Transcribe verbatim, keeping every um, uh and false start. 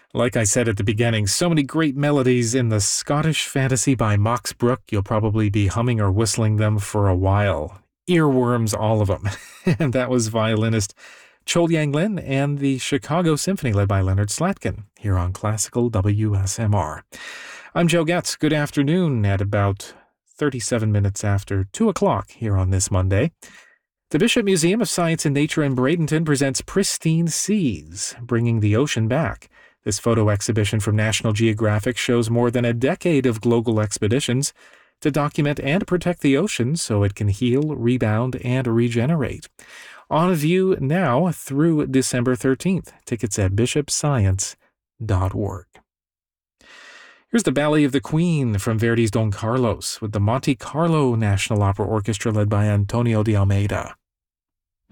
Like I said at the beginning, so many great melodies in the Scottish Fantasy by Max Bruch, you'll probably be humming or whistling them for a while. Earworms, all of them. And that was violinist Chol Yang Lin and the Chicago Symphony led by Leonard Slatkin here on Classical W S M R. I'm Joe Getz. Good afternoon at about thirty-seven minutes after two o'clock here on this Monday. The Bishop Museum of Science and Nature in Bradenton presents Pristine Seas, Bringing the Ocean Back. This photo exhibition from National Geographic shows more than a decade of global expeditions to document and protect the ocean so it can heal, rebound, and regenerate. On view now through December thirteenth. Tickets at bishop science dot org. Here's the Ballet of the Queen from Verdi's Don Carlos with the Monte Carlo National Opera Orchestra led by Antonio de Almeida.